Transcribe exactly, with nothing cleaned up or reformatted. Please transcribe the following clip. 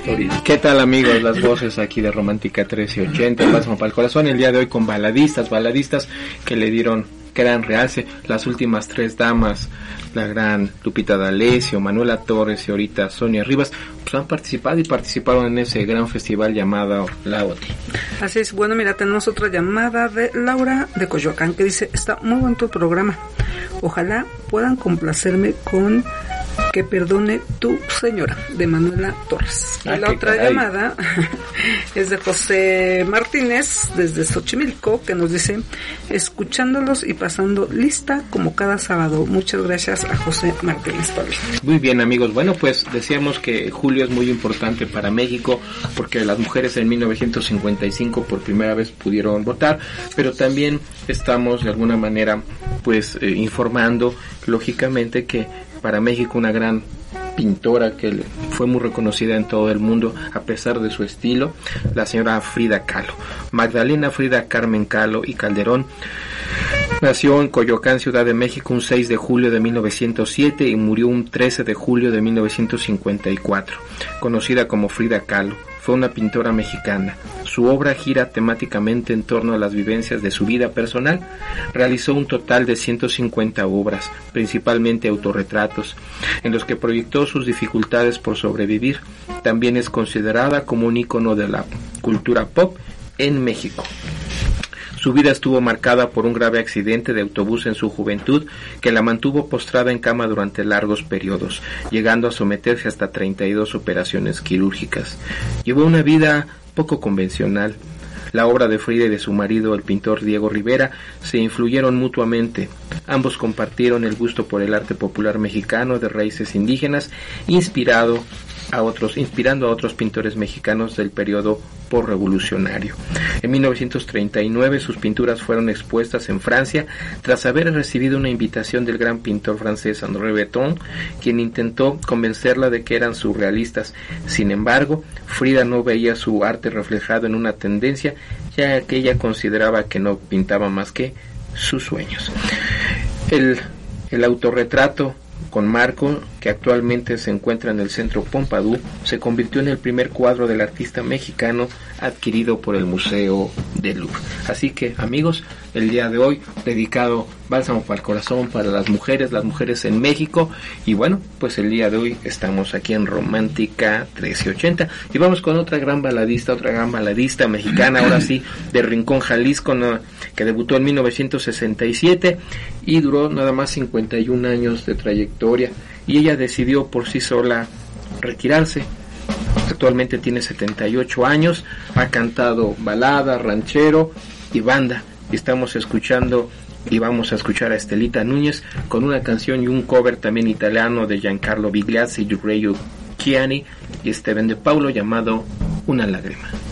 Torito. ¿Qué tal, amigos? Las voces aquí de Romántica trece ochenta, Bálsamo para el Corazón, el día de hoy con baladistas, baladistas que le dieron gran realce, las últimas tres damas, la gran Lupita D'Alessio, Manuela Torres y ahorita Sonia Rivas, pues han participado y participaron en ese gran festival llamado La O T I. Así es, bueno, mira, tenemos otra llamada de Laura de Coyoacán que dice, está muy bueno tu programa, ojalá puedan complacerme con Que perdone tu señora, de Manuela Torres. Ah, y la otra caray. llamada es de José Martínez, desde Xochimilco, que nos dice, escuchándolos y pasando lista como cada sábado. Muchas gracias a José Martínez, Pablo. Muy bien, amigos, bueno, pues decíamos que julio es muy importante para México porque las mujeres en mil novecientos cincuenta y cinco por primera vez pudieron votar, pero también estamos de alguna manera pues eh, informando lógicamente que para México una gran pintora que fue muy reconocida en todo el mundo a pesar de su estilo, la señora Frida Kahlo. Magdalena Frida Carmen Kahlo y Calderón nació en Coyoacán, Ciudad de México, un seis de julio de mil novecientos siete y murió un trece de julio de mil novecientos cincuenta y cuatro. Conocida como Frida Kahlo, fue una pintora mexicana. Su obra gira temáticamente en torno a las vivencias de su vida personal. Realizó un total de ciento cincuenta obras, principalmente autorretratos, en los que proyectó sus dificultades por sobrevivir. También es considerada como un ícono de la cultura pop en México. Su vida estuvo marcada por un grave accidente de autobús en su juventud que la mantuvo postrada en cama durante largos periodos, llegando a someterse hasta treinta y dos operaciones quirúrgicas. Llevó una vida poco convencional. La obra de Frida y de su marido, el pintor Diego Rivera, se influyeron mutuamente. Ambos compartieron el gusto por el arte popular mexicano de raíces indígenas, inspirado a otros, inspirando a otros pintores mexicanos del periodo postrevolucionario. En mil novecientos treinta y nueve sus pinturas fueron expuestas en Francia tras haber recibido una invitación del gran pintor francés André Breton, quien intentó convencerla de que eran surrealistas. Sin embargo, Frida no veía su arte reflejado en una tendencia, ya que ella consideraba que no pintaba más que sus sueños. El, el autorretrato con marco, que actualmente se encuentra en el Centro Pompidou, se convirtió en el primer cuadro del artista mexicano adquirido por el Museo del Louvre. Así que, amigos, el día de hoy dedicado Bálsamo para el Corazón para las mujeres, las mujeres en México, y bueno, pues el día de hoy estamos aquí en Romántica trece ochenta y vamos con otra gran baladista, otra gran baladista mexicana, ahora sí, de Rincón, Jalisco, no, que debutó en mil novecientos sesenta y siete y duró nada más cincuenta y un años de trayectoria, y ella decidió por sí sola retirarse. Actualmente tiene setenta y ocho años, ha cantado balada, ranchero y banda. Estamos escuchando y vamos a escuchar a Estelita Núñez con una canción y un cover también italiano de Giancarlo Bigliazzi, Giulio Chiani y Esteban de Paulo llamado Una lágrima.